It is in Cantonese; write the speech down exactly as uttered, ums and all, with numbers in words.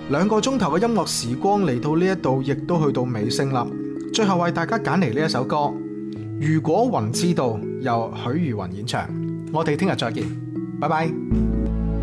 兩個鐘頭嘅音樂時光嚟到呢一度，亦都去到尾聲啦。最後為大家揀嚟呢一首歌《如果雲知道》，由許茹芸演唱。我哋聽日再見，拜拜。